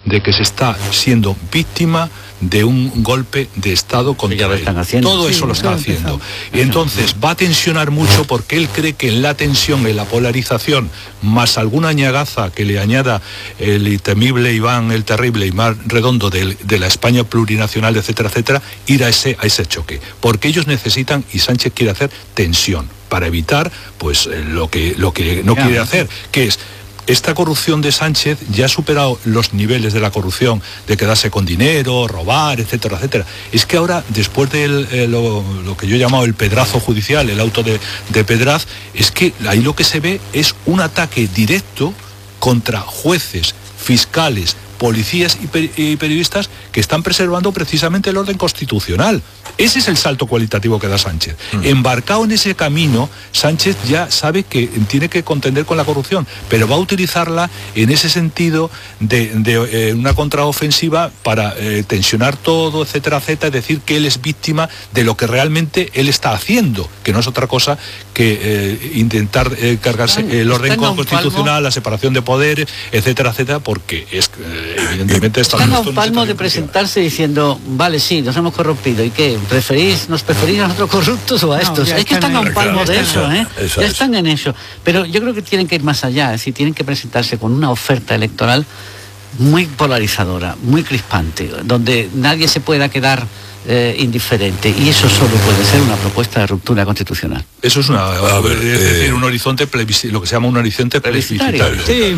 de que se está siendo víctima de un golpe de Estado contra él. Todo eso lo está haciendo. Y entonces va a tensionar mucho porque él cree que en la tensión, en la polarización, más alguna añagaza que le añada el temible Iván el Terrible y más Redondo de la España plurinacional, etcétera, etcétera, ir a ese choque. Porque ellos necesitan, y Sánchez quiere hacer, tensión, para evitar pues lo que no quiere hacer, que es... Esta corrupción de Sánchez ya ha superado los niveles de la corrupción, de quedarse con dinero, robar, etcétera, etcétera. Es que ahora, después de lo que yo he llamado el pedrazo judicial, el auto de Pedraz, es que ahí lo que se ve es un ataque directo contra jueces, fiscales, policías y periodistas que están preservando precisamente el orden constitucional. Ese es el salto cualitativo que da Sánchez. Embarcado en ese camino, Sánchez ya sabe que tiene que contender con la corrupción, pero va a utilizarla en ese sentido de una contraofensiva para tensionar todo, etcétera, etcétera, decir que él es víctima de lo que realmente él está haciendo, que no es otra cosa que intentar cargarse el orden constitucional, la separación de poderes, etcétera, etcétera, porque es evidentemente están a un palmo de presentarse diciendo, vale, sí, nos hemos corrompido, ¿y qué? ¿Nos preferís a nosotros corruptos o a estos? Es que están a un palmo de eso, ya están en eso. Pero yo creo que tienen que ir más allá, es decir, tienen que presentarse con una oferta electoral muy polarizadora, muy crispante, donde nadie se pueda quedar indiferente, y eso solo puede ser una propuesta de ruptura constitucional. Eso es decir, un horizonte lo que se llama un horizonte plebiscitario. Sí,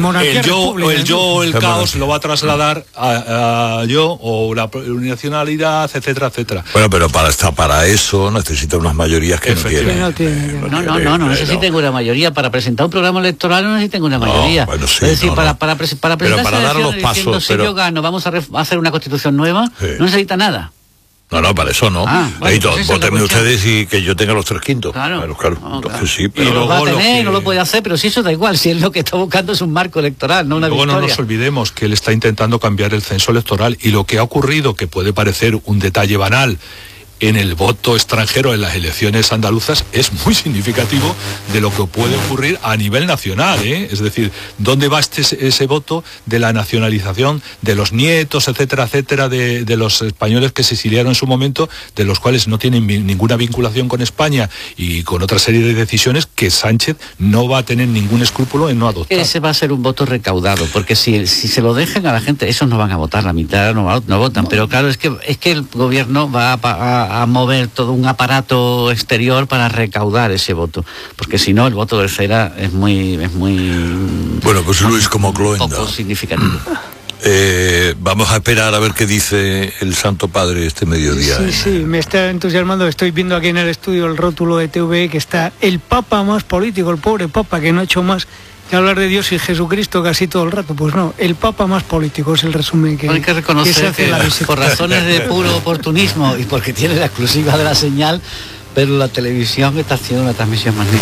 el caos lo va a trasladar a yo o la plurinacionalidad, etcétera, etcétera. Bueno, pero para eso necesita unas mayorías que no tienen. No necesitan una mayoría. Para presentar un programa electoral no necesitan una mayoría. Bueno, sí, es decir, para presentarse pero para dar los pasos, si yo gano, vamos a hacer una constitución nueva, no necesita nada. No, para eso no. Votenme ustedes y que yo tenga los 3/5. Claro. Entonces sí, pero... Y lo va a tener, no lo puede hacer, pero si eso da igual, si él lo que está buscando es un marco electoral, no una victoria. Luego no nos olvidemos que él está intentando cambiar el censo electoral, y lo que ha ocurrido, que puede parecer un detalle banal, en el voto extranjero en las elecciones andaluzas es muy significativo de lo que puede ocurrir a nivel nacional, Es decir, ¿dónde va ese voto de la nacionalización de los nietos, etcétera, etcétera, de los españoles que se exiliaron en su momento, de los cuales no tienen ninguna vinculación con España y con otra serie de decisiones que Sánchez no va a tener ningún escrúpulo en no adoptar? Ese va a ser un voto recaudado, porque si se lo dejan a la gente, esos no van a votar, la mitad no votan, pero claro, es que el gobierno va a mover todo un aparato exterior para recaudar ese voto, porque si no el voto de Cera es muy bueno, pues Luis, como Cloenda, poco significativo. Vamos a esperar a ver qué dice el Santo Padre este mediodía. Sí, me está entusiasmando. Estoy viendo aquí en el estudio el rótulo de TVE que está el Papa más político, el pobre Papa que no ha hecho más que hablar de Dios y Jesucristo casi todo el rato. Pues no, el Papa más político es el resumen que hay que reconocer que se hace la visita. Por razones de puro oportunismo y porque tiene la exclusiva de la señal, pero la televisión está haciendo una transmisión magnífica.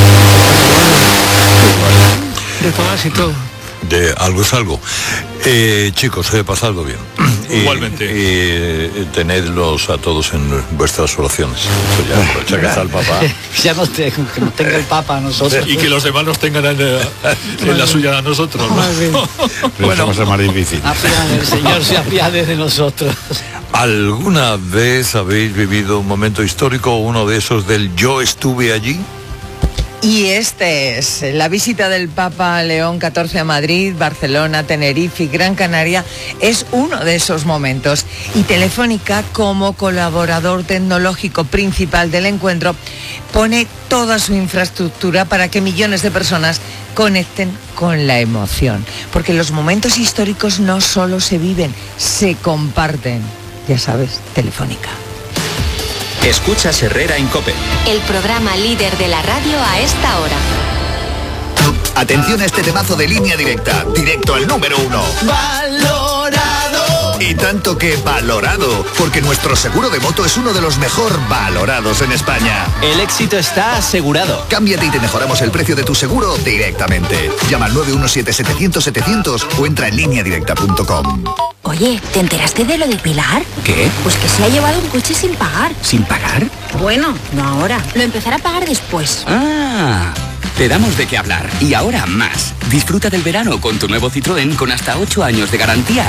De todas y todo. De algo es algo. Chicos, pasadlo bien. Igualmente. Tenedlos a todos en vuestras oraciones. Eso ya aprovecha que está el Papa. Ya que nos tenga el Papa a nosotros. Y que los demás nos tengan en la suya a nosotros, ¿no? Bueno, va a ser más difícil. El Señor se apiade de nosotros. ¿Alguna vez habéis vivido un momento histórico, uno de esos del yo estuve allí? Y este es la visita del Papa León XIV a Madrid, Barcelona, Tenerife y Gran Canaria. Es uno de esos momentos. Y Telefónica, como colaborador tecnológico principal del encuentro, pone toda su infraestructura para que millones de personas conecten con la emoción. Porque los momentos históricos no solo se viven, se comparten. Ya sabes, Telefónica. Escuchas Herrera en COPE. El programa líder de la radio a esta hora. Atención a este temazo de Línea Directa, directo al número 1. ¡Valorado! Y tanto que valorado, porque nuestro seguro de moto es uno de los mejor valorados en España. El éxito está asegurado. Cámbiate y te mejoramos el precio de tu seguro directamente. Llama al 917-700-700 o entra en lineadirecta.com. Oye, ¿te enteraste de lo de Pilar? ¿Qué? Pues que se ha llevado un coche sin pagar. ¿Sin pagar? Bueno, no ahora. Lo empezará a pagar después. Ah, te damos de qué hablar. Y ahora más. Disfruta del verano con tu nuevo Citroën con hasta 8 años de garantía